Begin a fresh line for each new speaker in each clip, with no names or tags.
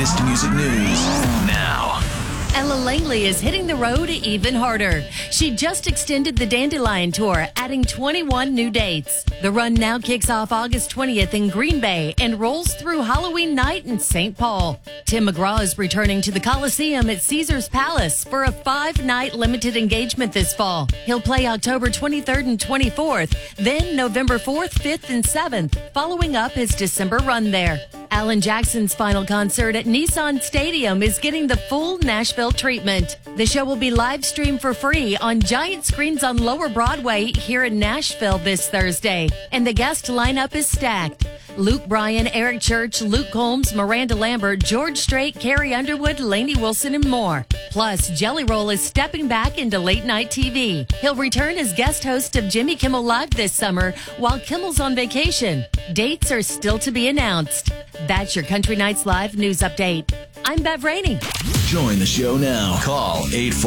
latest music news now.
Ella Langley is hitting the road even harder. She just extended the Dandelion Tour, adding 21 new dates. The run now kicks off August 20th in Green Bay and rolls through Halloween night in St. Paul. Tim McGraw is returning to the Coliseum at Caesars Palace for a 5-night limited engagement this fall. He'll play October 23rd and 24th, then November 4th, 5th, and 7th, following up his December run there. Alan Jackson's final concert at Nissan Stadium is getting the full Nashville treatment. The show will be live streamed for free on giant screens on Lower Broadway here in Nashville this Thursday. And the guest lineup is stacked. Luke Bryan, Eric Church, Luke Combs, Miranda Lambert, George Strait, Carrie Underwood, Lainey Wilson, and more. Plus, Jelly Roll is stepping back into late night TV. He'll return as guest host of Jimmy Kimmel Live this summer while Kimmel's on vacation. Dates are still to be announced. That's your Country Nights Live news update. I'm Bev Rainey.
Join the show now. Call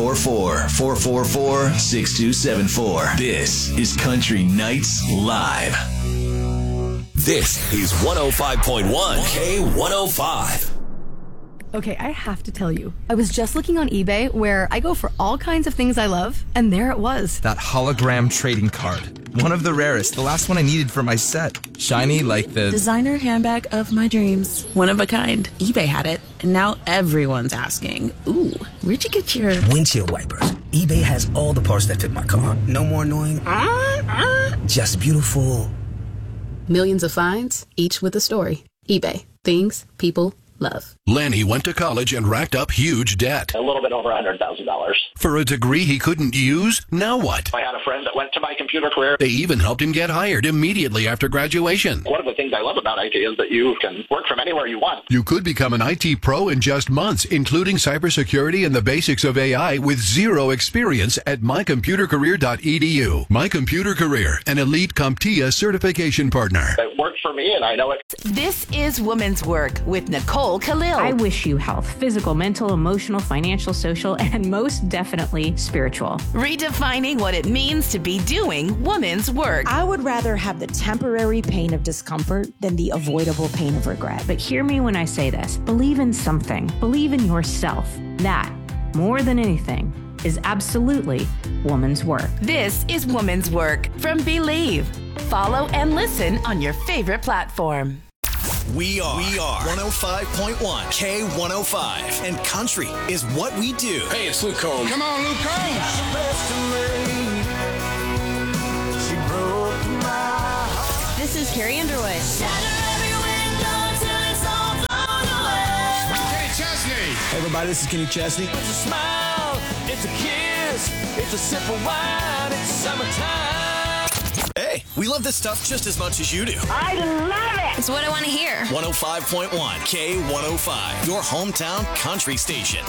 844-444-6274. This is Country Nights Live.
This is 105.1 K105.
Okay, I have to tell you, I was just looking on eBay where I go for all kinds of things I love, and there it was.
That hologram trading card. One of the rarest, the last one I needed for my set. Shiny like the
designer handbag of my dreams. One of a kind. eBay had it, and now everyone's asking, ooh, where'd you get your
windshield wipers? eBay has all the parts that fit my car. No more annoying, just beautiful.
Millions of finds, each with a story. eBay. Things people love.
Lanny went to college and racked up huge debt.
A little bit over $100,000.
For a degree he couldn't use? Now what?
I had a friend that went to My Computer Career.
They even helped him get hired immediately after graduation.
One of the things I love about IT is that you can work from anywhere you want.
You could become an IT pro in just months, including cybersecurity and the basics of AI with zero experience at mycomputercareer.edu. My Computer Career, an elite CompTIA certification partner.
It worked for me, and I know it.
This is Women's Work with Nicole Khalil.
I wish you health, physical, mental, emotional, financial, social, and most definitely spiritual.
Redefining what it means to be doing women's work.
I would rather have the temporary pain of discomfort than the avoidable pain of regret.
But hear me when I say this. Believe in something. Believe in yourself. That, more than anything, is absolutely woman's work.
This is Woman's Work from Believe. Follow and listen on your favorite platform.
We are 105.1 K105, and country is what we do.
Hey, it's Luke Combs.
Come on, Luke Combs.
This is Carrie Underwood.
Kenny Chesney.
Hey, everybody, this is Kenny Chesney.
It's a smile, it's a kiss, it's a sip of wine, it's summertime.
Hey, we love this stuff just as much as you do.
I love it. It's what I want to hear.
105.1 K105, your hometown country station.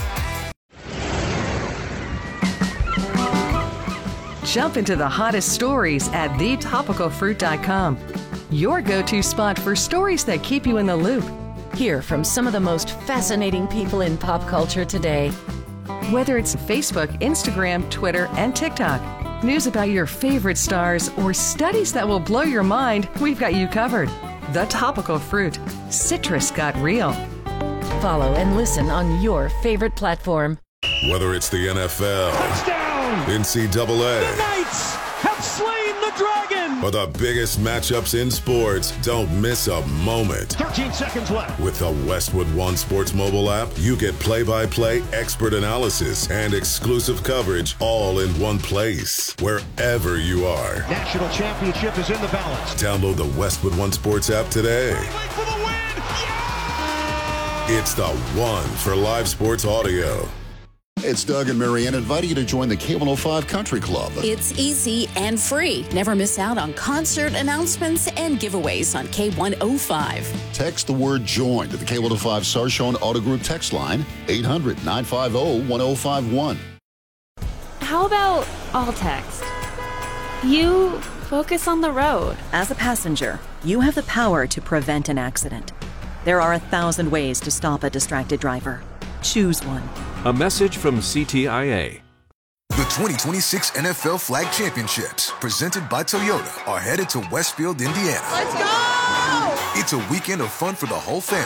Jump into the hottest stories at thetopicalfruit.com. Your go-to spot for stories that keep you in the loop.
Hear from some of the most fascinating people in pop culture today.
Whether it's Facebook, Instagram, Twitter, and TikTok, news about your favorite stars, or studies that will blow your mind, we've got you covered. The Topical Fruit. Citrus got real.
Follow and listen on your favorite platform.
Whether it's the NFL,
touchdown,
NCAA,
the Knights have slain the dragon,
or the biggest matchups in sports, don't miss a moment.
13 seconds left.
With the Westwood One Sports mobile app, you get play-by-play expert analysis and exclusive coverage all in one place, wherever you are.
National championship is in the balance.
Download the Westwood One Sports app today.
For the win. Yeah!
It's the one for live sports audio.
It's Doug and Marianne inviting you to join the K105 Country Club.
It's easy and free. Never miss out on concert announcements and giveaways on K105.
Text the word JOIN to the K105 Sarshon Auto Group text line, 800-950-1051.
How about all text? You focus on the road.
As a passenger, you have the power to prevent an accident. There are 1,000 ways to stop a distracted driver. Choose one.
A message from CTIA.
The 2026 NFL Flag Championships, presented by Toyota, are headed to Westfield, Indiana.
Let's go!
It's a weekend of fun for the whole family,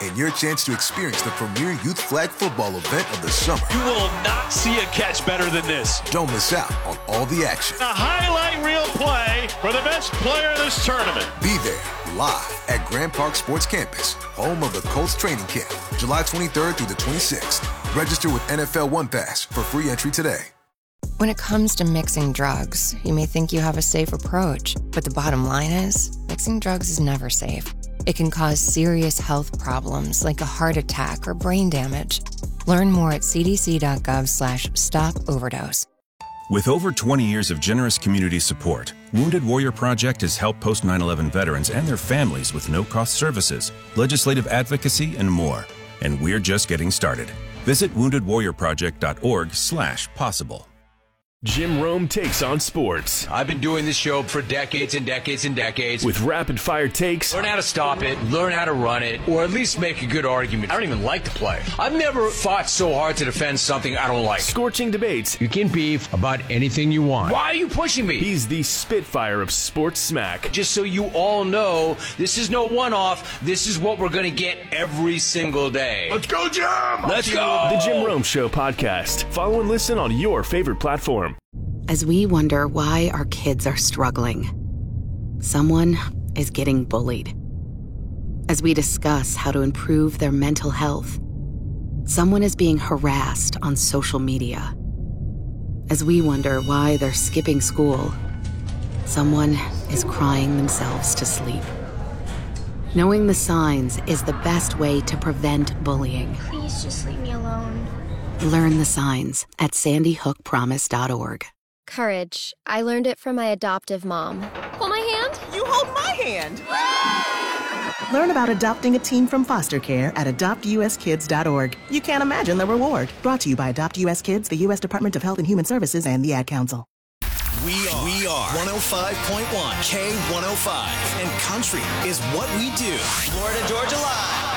and your chance to experience the premier youth flag football event of the summer.
You will not see a catch better than this.
Don't miss out on all the action.
A highlight reel play for the best player of this tournament.
Be there live at Grand Park Sports Campus, home of the Colts training camp, July 23rd through the 26th. Register with NFL One Pass for free entry today.
When it comes to mixing drugs, you may think you have a safe approach, but the bottom line is, mixing drugs is never safe. It can cause serious health problems like a heart attack or brain damage. Learn more at cdc.gov/stop-overdose.
With over 20 years of generous community support, Wounded Warrior Project has helped post 9/11 veterans and their families with no-cost services, legislative advocacy, and more. And we're just getting started. Visit woundedwarriorproject.org/possible.
Jim Rome takes on sports.
I've been doing this show for decades and decades and decades.
With rapid-fire takes.
Learn how to stop it, learn how to run it, or at least make a good argument. I don't even like the play. I've never fought so hard to defend something I don't like.
Scorching debates.
You can beef about anything you want. Why are you pushing me?
He's the Spitfire of sports smack.
Just so you all know, this is no one-off. This is what we're going to get every single day.
Let's go, Jim!
Let's go!
The Jim Rome Show podcast. Follow and listen on your favorite platform.
As we wonder why our kids are struggling, someone is getting bullied. As we discuss how to improve their mental health, someone is being harassed on social media. As we wonder why they're skipping school, someone is crying themselves to sleep. Knowing the signs is the best way to prevent bullying.
Please just leave me alone.
Learn the signs at sandyhookpromise.org.
Courage. I learned it from my adoptive mom. Hold my hand.
You hold my hand.
Learn about adopting a teen from foster care at adoptuskids.org. You can't imagine the reward. Brought to you by Adopt US Kids, the U.S. Department of Health and Human Services, and the Ad Council.
We are 105.1 K105, and country is what we do.
Florida Georgia Line.